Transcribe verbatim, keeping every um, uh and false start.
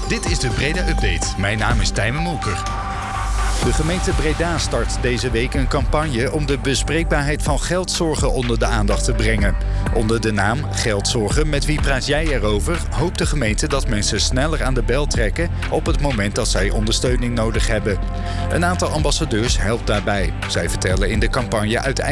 Dit is de Breda Update. Mijn naam is Tijmen Molker. De gemeente Breda start deze week een campagne om de bespreekbaarheid van geldzorgen onder de aandacht te brengen. Onder de naam Geldzorgen, met wie praat jij erover, hoopt de gemeente dat mensen sneller aan de bel trekken op het moment dat zij ondersteuning nodig hebben. Een aantal ambassadeurs helpt daarbij. Zij vertellen in de campagne uit